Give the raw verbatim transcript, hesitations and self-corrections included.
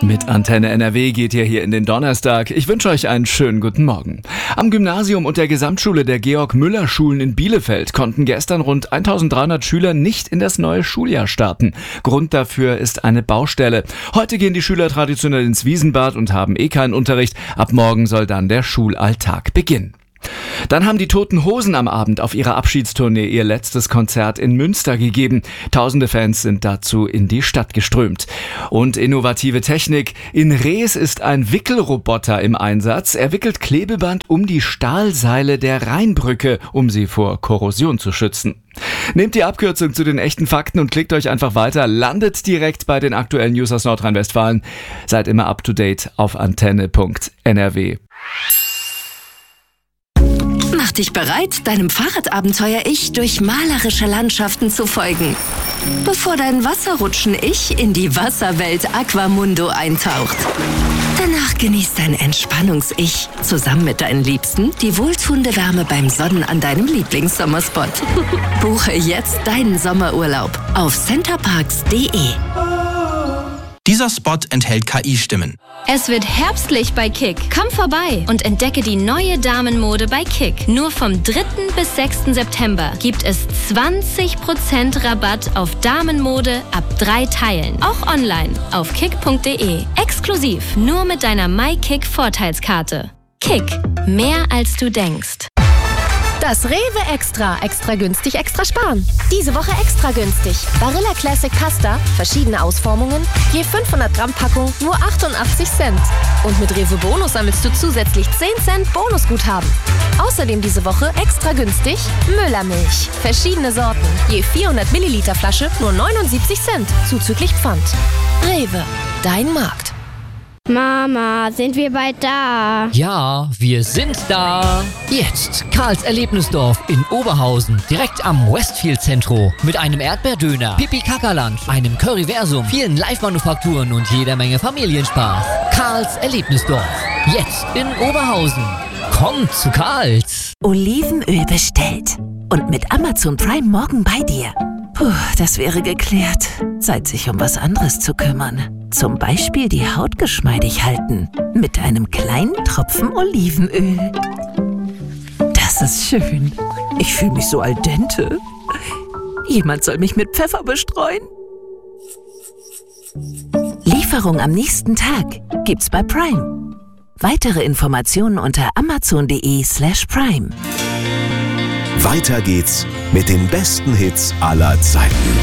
Mit Antenne N R W geht ihr hier in den Donnerstag. Ich wünsche euch einen schönen guten Morgen. Am Gymnasium und der Gesamtschule der Georg-Müller-Schulen in Bielefeld konnten gestern rund eintausenddreihundert Schüler nicht in das neue Schuljahr starten. Grund dafür ist eine Baustelle. Heute gehen die Schüler traditionell ins Wiesenbad und haben eh keinen Unterricht. Ab morgen soll dann der Schulalltag beginnen. Dann haben die Toten Hosen am Abend auf ihrer Abschiedstournee ihr letztes Konzert in Münster gegeben. Tausende Fans sind dazu in die Stadt geströmt. Und innovative Technik. In Rees ist ein Wickelroboter im Einsatz. Er wickelt Klebeband um die Stahlseile der Rheinbrücke, um sie vor Korrosion zu schützen. Nehmt die Abkürzung zu den echten Fakten und klickt euch einfach weiter. Landet direkt bei den aktuellen News aus Nordrhein-Westfalen. Seid immer up to date auf antenne punkt n r w. Mach dich bereit, deinem Fahrradabenteuer-Ich durch malerische Landschaften zu folgen, bevor dein Wasserrutschen-Ich in die Wasserwelt Aquamundo eintaucht. Danach genießt dein Entspannungs-Ich zusammen mit deinen Liebsten die wohltuende Wärme beim Sonnen an deinem Lieblingssommerspot. Buche jetzt deinen Sommerurlaub auf centerparks punkt de. Dieser Spot enthält K I-Stimmen. Es wird herbstlich bei Kick. Komm vorbei und entdecke die neue Damenmode bei Kick. Nur vom dritten bis sechsten September gibt es zwanzig Prozent Rabatt auf Damenmode ab drei Teilen. Auch online auf kick punkt de. Exklusiv nur mit deiner MyKick-Vorteilskarte. Kick. Mehr als du denkst. Das Rewe Extra. Extra günstig, extra sparen. Diese Woche extra günstig. Barilla Classic Pasta, verschiedene Ausformungen, je fünfhundert Gramm Packung, nur achtundachtzig Cent. Und mit Rewe Bonus sammelst du zusätzlich zehn Cent Bonusguthaben. Außerdem diese Woche extra günstig Müllermilch. Verschiedene Sorten, je vierhundert Milliliter Flasche, nur neunundsiebzig Cent, zuzüglich Pfand. Rewe, dein Markt. Mama, sind wir bald da? Ja, wir sind da. Jetzt Karls Erlebnisdorf in Oberhausen, direkt am Westfield Zentro. Mit einem Erdbeerdöner, Pipi-Kaka-Lunch, einem Curryversum, vielen Live-Manufakturen und jeder Menge Familienspaß. Karls Erlebnisdorf, jetzt in Oberhausen. Kommt zu Karls. Olivenöl bestellt und mit Amazon Prime morgen bei dir. Puh, das wäre geklärt. Zeit, sich um was anderes zu kümmern. Zum Beispiel die Haut geschmeidig halten. Mit einem kleinen Tropfen Olivenöl. Das ist schön. Ich fühle mich so al dente. Jemand soll mich mit Pfeffer bestreuen. Lieferung am nächsten Tag gibt's bei Prime. Weitere Informationen unter amazon punkt de slash prime. Weiter geht's mit den besten Hits aller Zeiten.